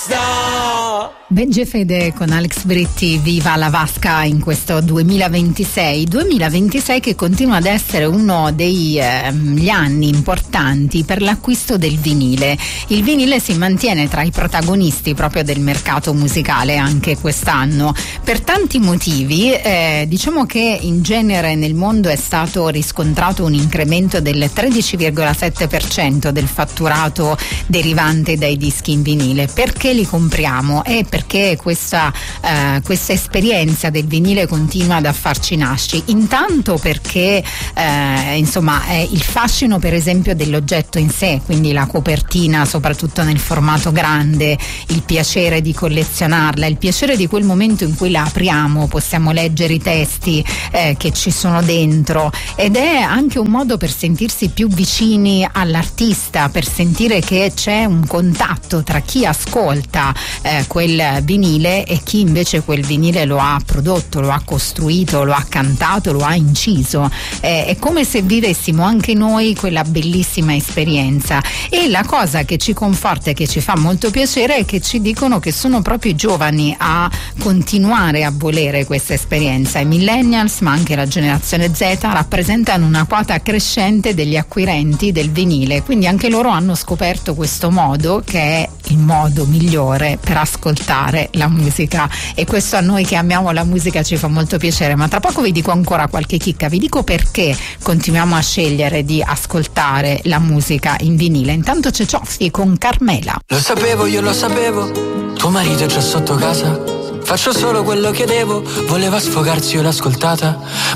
Benji Fede con Alex Britti, viva la vasca in questo 2026 che continua ad essere uno degli anni importanti per l'acquisto del vinile. Il vinile si mantiene tra i protagonisti proprio del mercato musicale anche quest'anno per tanti motivi. Diciamo che in genere nel mondo è stato riscontrato un incremento del 13,7% del fatturato derivante dai dischi in vinile. Perché li compriamo? Perché questa esperienza del vinile continua ad affarci nasci. Intanto perché è il fascino per esempio dell'oggetto in sé, quindi la copertina soprattutto nel formato grande, il piacere di collezionarla, il piacere di quel momento in cui la apriamo, possiamo leggere i testi che ci sono dentro, ed è anche un modo per sentirsi più vicini all'artista, per sentire che c'è un contatto tra chi ascolta quel vinile e chi invece quel vinile lo ha prodotto, lo ha costruito, lo ha cantato, lo ha inciso. È come se vivessimo anche noi quella bellissima esperienza, e la cosa che ci conforta e che ci fa molto piacere è che ci dicono che sono proprio i giovani a continuare a volere questa esperienza. I millennials, ma anche la generazione Z, rappresentano una quota crescente degli acquirenti del vinile, quindi anche loro hanno scoperto questo modo che è il modo migliore per ascoltare la musica, e questo a noi che amiamo la musica ci fa molto piacere. Ma tra poco vi dico ancora qualche chicca, vi dico perché continuiamo a scegliere di ascoltare la musica in vinile. Intanto c'è Cioffi con Carmela. Lo sapevo, io lo sapevo, tuo marito è già sotto casa, faccio solo quello che devo, voleva sfogarsi, io l'ho ascoltata,